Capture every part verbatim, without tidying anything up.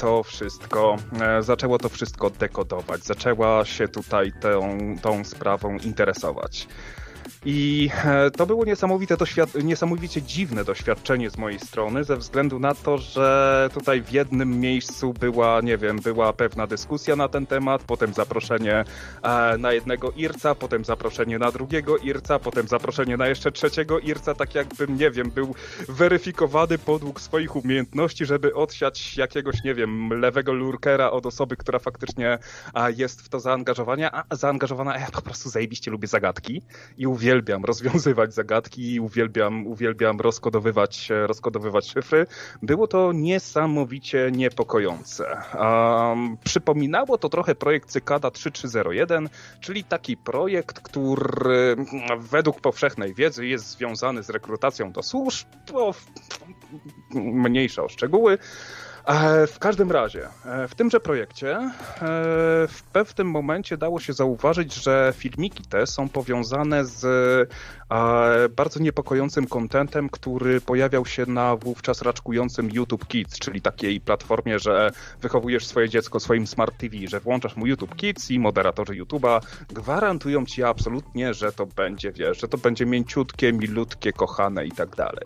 to wszystko, zaczęło to wszystko dekodować, zaczęła się tutaj tą, tą sprawą interesować. I to było niesamowite doświad- niesamowicie dziwne doświadczenie z mojej strony, ze względu na to, że tutaj w jednym miejscu była, nie wiem, była pewna dyskusja na ten temat, potem zaproszenie e, na jednego irca, potem zaproszenie na drugiego irca, potem zaproszenie na jeszcze trzeciego irca, tak jakbym, nie wiem, był weryfikowany podług swoich umiejętności, żeby odsiać jakiegoś, nie wiem, lewego lurkera od osoby, która faktycznie a, jest w to zaangażowania, a, zaangażowana, a ja po prostu zajebiście lubię zagadki i uwielbiam Uwielbiam rozwiązywać zagadki i uwielbiam, uwielbiam rozkodowywać, rozkodowywać szyfry. Było to niesamowicie niepokojące. Um, przypominało to trochę projekt Cykada trzy trzy zero jeden, czyli taki projekt, który według powszechnej wiedzy jest związany z rekrutacją do służb, bo mniejsza o szczegóły. W każdym razie, w tymże projekcie w pewnym momencie dało się zauważyć, że filmiki te są powiązane z bardzo niepokojącym kontentem, który pojawiał się na wówczas raczkującym YouTube Kids, czyli takiej platformie, że wychowujesz swoje dziecko swoim Smart T V, że włączasz mu YouTube Kids i moderatorzy YouTube'a gwarantują ci absolutnie, że to będzie, wiesz, że to będzie mięciutkie, milutkie, kochane i tak dalej.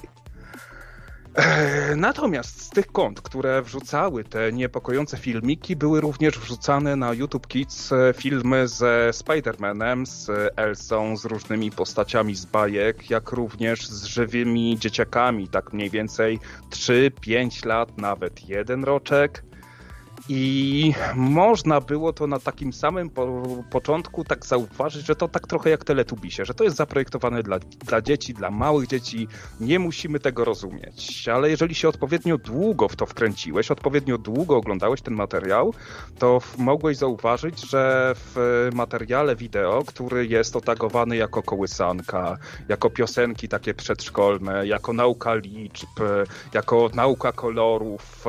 Natomiast z tych kont, które wrzucały te niepokojące filmiki, były również wrzucane na YouTube Kids filmy ze Spider-Manem, z Elsą, z różnymi postaciami z bajek, jak również z żywymi dzieciakami, tak mniej więcej trzy pięć lat, nawet jeden roczek. I można było to na takim samym po, początku tak zauważyć, że to tak trochę jak Teletubisie, że to jest zaprojektowane dla, dla dzieci, dla małych dzieci, nie musimy tego rozumieć. Ale jeżeli się odpowiednio długo w to wkręciłeś, odpowiednio długo oglądałeś ten materiał, to mogłeś zauważyć, że w materiale wideo, który jest otagowany jako kołysanka, jako piosenki takie przedszkolne, jako nauka liczb, jako nauka kolorów,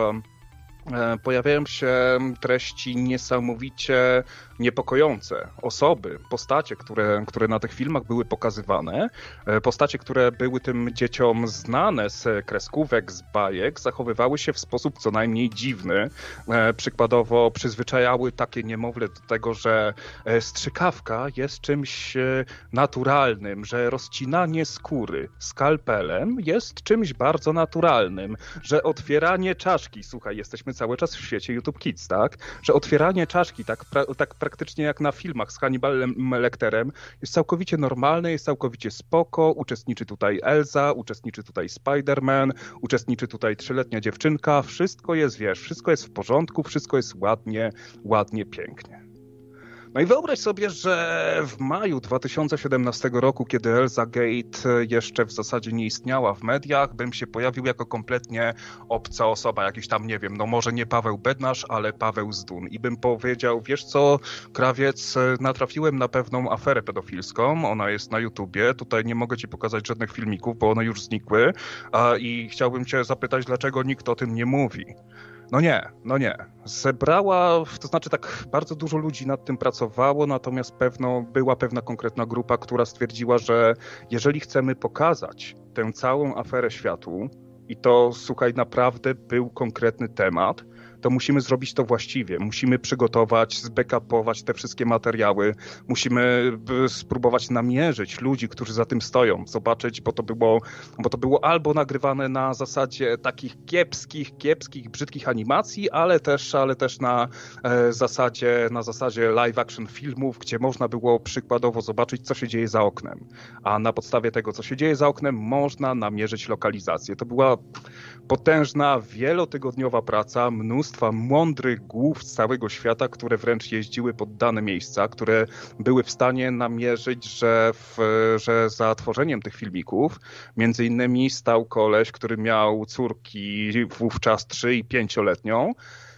pojawiają się treści niesamowicie niepokojące. Osoby, postacie, które, które na tych filmach były pokazywane, postacie, które były tym dzieciom znane z kreskówek, z bajek, zachowywały się w sposób co najmniej dziwny. Przykładowo przyzwyczajały takie niemowlę do tego, że strzykawka jest czymś naturalnym, że rozcinanie skóry skalpelem jest czymś bardzo naturalnym, że otwieranie czaszki, słuchaj, jesteśmy cały czas w świecie YouTube Kids, tak? Że otwieranie czaszki tak, pra- tak praktycznie jak na filmach z Hannibalem Lecterem jest całkowicie normalne, jest całkowicie spoko, uczestniczy tutaj Elza, uczestniczy tutaj Spider-Man, uczestniczy tutaj trzyletnia dziewczynka, wszystko jest, wiesz, wszystko jest w porządku, wszystko jest ładnie, ładnie, pięknie. No i wyobraź sobie, że w maju dwa tysiące siedemnastego roku, kiedy Elza Gate jeszcze w zasadzie nie istniała w mediach, bym się pojawił jako kompletnie obca osoba, jakiś tam, nie wiem, no może nie Paweł Bednarz, ale Paweł Zdun. I bym powiedział, wiesz co, Krawiec, natrafiłem na pewną aferę pedofilską, ona jest na YouTubie, tutaj nie mogę ci pokazać żadnych filmików, bo one już znikły a, i chciałbym cię zapytać, dlaczego nikt o tym nie mówi. No nie, no nie. Zebrała, to znaczy tak bardzo dużo ludzi nad tym pracowało, natomiast pewno, była pewna konkretna grupa, która stwierdziła, że jeżeli chcemy pokazać tę całą aferę światu i to, słuchaj, naprawdę był konkretny temat, to musimy zrobić to właściwie. Musimy przygotować, zbackupować te wszystkie materiały. Musimy spróbować namierzyć ludzi, którzy za tym stoją. Zobaczyć, bo to było, bo to było albo nagrywane na zasadzie takich kiepskich, kiepskich, brzydkich animacji, ale też, ale też na e, zasadzie, na zasadzie live action filmów, gdzie można było przykładowo zobaczyć, co się dzieje za oknem. A na podstawie tego, co się dzieje za oknem, można namierzyć lokalizację. To była potężna, wielotygodniowa praca, mnóstwa mądrych głów z całego świata, które wręcz jeździły pod dane miejsca, które były w stanie namierzyć, że, w, że za tworzeniem tych filmików między innymi stał koleś, który miał córki wówczas trzy- i pięcioletnią,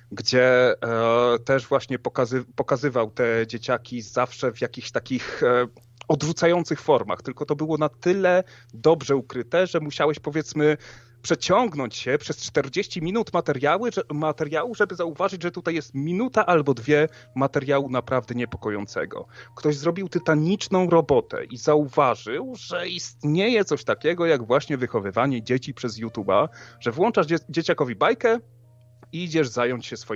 gdzie e, też właśnie pokazy, pokazywał te dzieciaki zawsze w jakichś takich e, odrzucających formach, tylko to było na tyle dobrze ukryte, że musiałeś, powiedzmy, przeciągnąć się przez czterdzieści minut materiały, że, materiału, żeby zauważyć, że tutaj jest minuta albo dwie materiału naprawdę niepokojącego. Ktoś zrobił tytaniczną robotę i zauważył, że istnieje coś takiego jak właśnie wychowywanie dzieci przez YouTube'a, że włączasz dzie- dzieciakowi bajkę i idziesz zająć się swoim